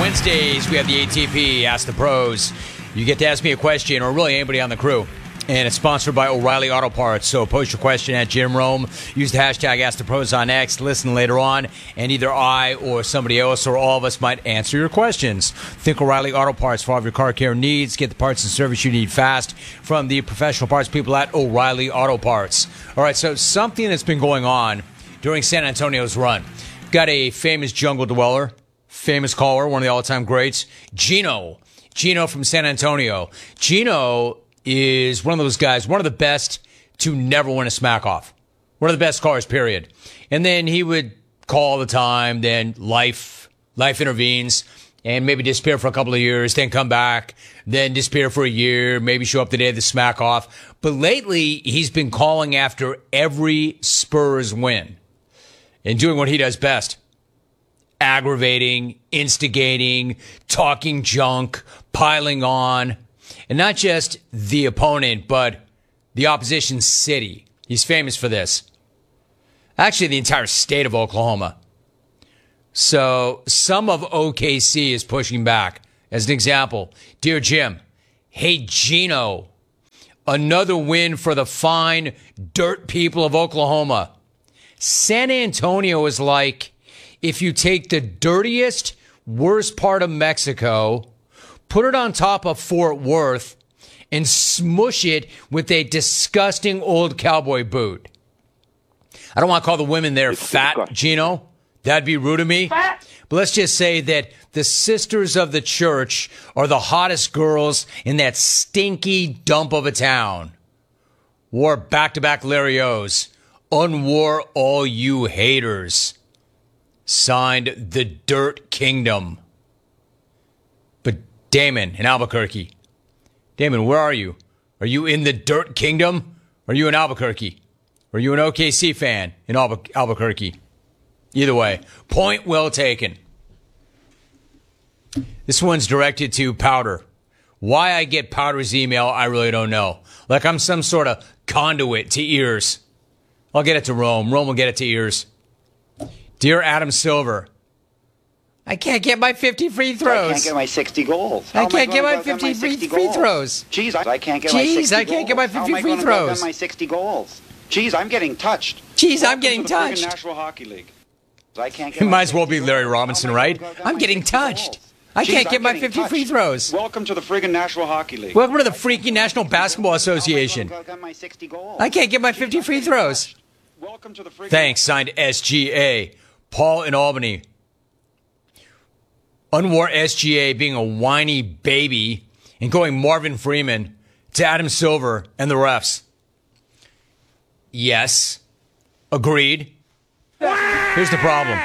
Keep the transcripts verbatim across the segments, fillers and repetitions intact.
Wednesdays, we have the A T P, Ask the Pros. You get to ask me a question, or really anybody on the crew. And it's sponsored by O'Reilly Auto Parts. So post your question at Jim Rome. Use the hashtag Ask the Pros on X. Listen later on, and either I or somebody else or all of us might answer your questions. Think O'Reilly Auto Parts for all of your car care needs. Get the parts and service you need fast from the professional parts people at O'Reilly Auto Parts. All right, so something that's been going on during San Antonio's run. Got a famous jungle dweller, famous caller, one of the all-time greats, Gino. Gino from San Antonio. Gino is one of those guys, one of the best to never win a smack off. One of the best callers, period. And then he would call all the time, then life, life intervenes, and maybe disappear for a couple of years, then come back, then disappear for a year, maybe show up the day of the smack off. But lately, he's been calling after every Spurs win and doing what he does best. Aggravating, instigating, talking junk, piling on. And not just the opponent, but the opposition city. He's famous for this. Actually, the entire state of Oklahoma. So some of O K C is pushing back. As an example, Dear Jim, hey Gino, another win for the fine dirt people of Oklahoma. San Antonio is like if you take the dirtiest, worst part of Mexico, put it on top of Fort Worth, and smush it with a disgusting old cowboy boot. I don't want to call the women there fat, Gino. That'd be rude of me. Fat. But let's just say that the sisters of the church are the hottest girls in that stinky dump of a town. Wore back-to-back Larry-O's. Unwore all you haters. Signed the Dirt Kingdom. But Damon in Albuquerque. Damon, where are you? Are you in the Dirt Kingdom? Or are you in Albuquerque? Or are you an O K C fan in Albu- Albuquerque? Either way, point well taken. This one's directed to Powder. Why I get Powder's email, I really don't know. Like I'm some sort of conduit to ears. I'll get it to Rome. Rome will get it to ears. Dear Adam Silver, I can't get my fifty free throws. I can't get my sixty goals. I can't get my fifty free, free throws. Jeez, I can't get Jeez, my sixty I can't get my fifty free throws. How am I my sixty goals? Jeez, I'm getting touched. Jeez, I'm getting touched. National Hockey League. I can't get it might as well be Larry Robinson, right? I'm getting touched. I can't get my fifty free throws. Welcome to the friggin' National Hockey League. Welcome to the freaky National Basketball Association. I can't get my fifty free throws. Welcome to the friggin' Thanks, signed S G A. Paul in Albany. Unwore S G A being a whiny baby and going Marvin Freeman to Adam Silver and the refs. Yes. Agreed. Here's the problem.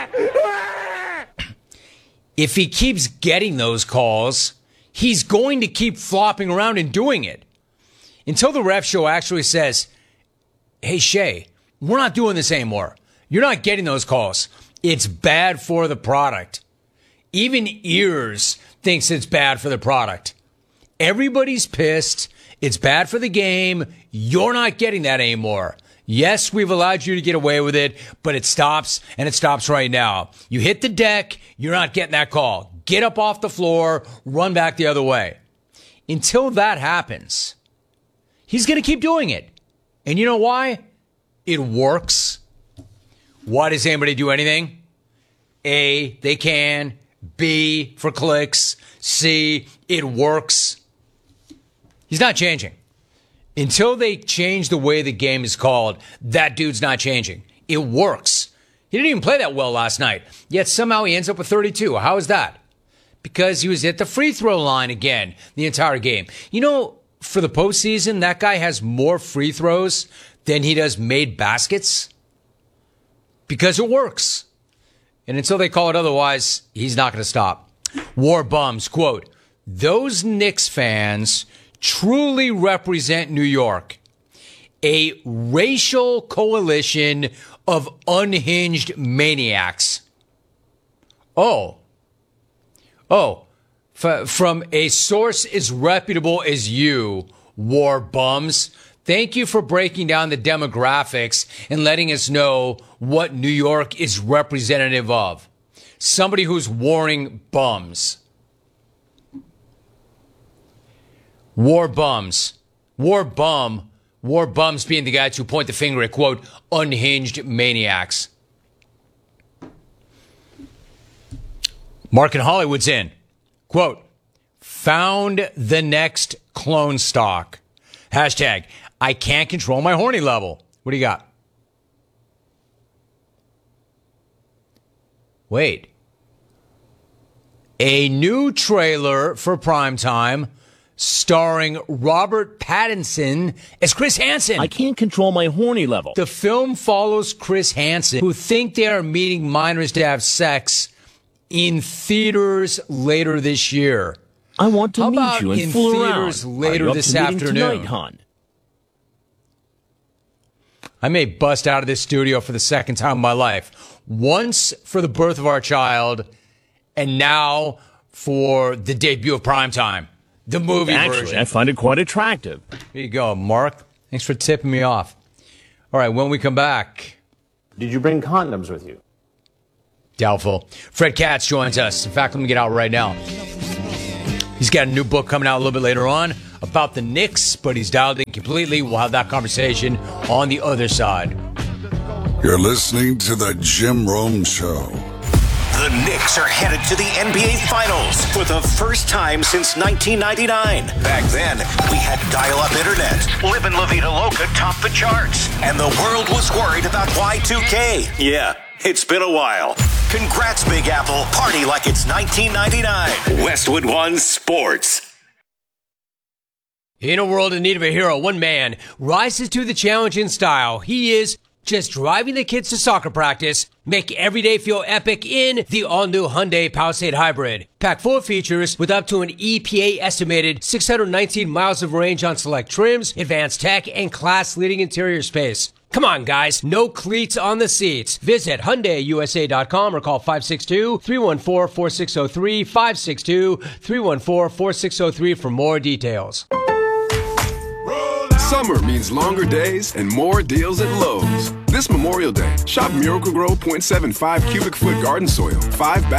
If he keeps getting those calls, he's going to keep flopping around and doing it. Until the ref show actually says, hey, Shay, we're not doing this anymore. You're not getting those calls. It's bad for the product. Even Ears thinks it's bad for the product. Everybody's pissed. It's bad for the game. You're not getting that anymore. Yes, we've allowed you to get away with it, but it stops, and it stops right now. You hit the deck, you're not getting that call. Get up off the floor, run back the other way. Until that happens, he's going to keep doing it. And you know why? It works. Why does anybody do anything? A, they can. B, for clicks. C, it works. He's not changing. Until they change the way the game is called, that dude's not changing. It works. He didn't even play that well last night, yet somehow he ends up with thirty-two. How is that? Because he was at the free throw line again the entire game. You know, for the postseason, that guy has more free throws than he does made baskets. Because it works. And until they call it otherwise, he's not going to stop. War Bums, quote, those Knicks fans truly represent New York. A racial coalition of unhinged maniacs. Oh. Oh. F- from a source as reputable as you, War Bums. Thank you for breaking down the demographics and letting us know what New York is representative of. Somebody who's warring bums. War bums. War bum. War bums being the guys who point the finger at, quote, unhinged maniacs. Mark in Hollywood's in. Quote, found the next clone stock. Hashtag, I can't control my horny level. What do you got? Wait. A new trailer for primetime starring Robert Pattinson as Chris Hansen. I can't control my horny level. The film follows Chris Hansen, who think they are meeting minors to have sex in theaters later this year. I want to How meet about you and in fool theaters around. later Are you up this to meeting afternoon? Tonight, hon? I may bust out of this studio for the second time in my life. Once for the birth of our child, and now for the debut of Primetime, the movie Actually, version. I find it quite attractive. Here you go, Mark. Thanks for tipping me off. All right, when we come back. Did you bring condoms with you? Doubtful. Fred Katz joins us. In fact, let me get out right now. He's got a new book coming out a little bit later on about the Knicks, but he's dialed in completely. We'll have that conversation on the other side. You're listening to the Jim Rome Show. The Knicks are headed to the N B A Finals for the first time since nineteen ninety-nine. Back then, we had dial-up internet. Livin' La Vida Loca topped the charts. And the world was worried about Y two K. Yeah, it's been a while. Congrats, Big Apple. Party like it's nineteen ninety-nine. Westwood One Sports. In a world in need of a hero, one man rises to the challenge in style. He is just driving the kids to soccer practice, make every day feel epic in the all-new Hyundai Palisade Hybrid. Packed full of features with up to an E P A-estimated six hundred nineteen miles of range on select trims, advanced tech, and class-leading interior space. Come on, guys. No cleats on the seats. Visit Hyundai U S A dot com or call five six two, three one four, four six zero three, five six two, three one four, four six zero three for more details. Summer means longer days and more deals at Lowe's. This Memorial Day, shop Miracle-Gro point seven five cubic foot garden soil, five bags.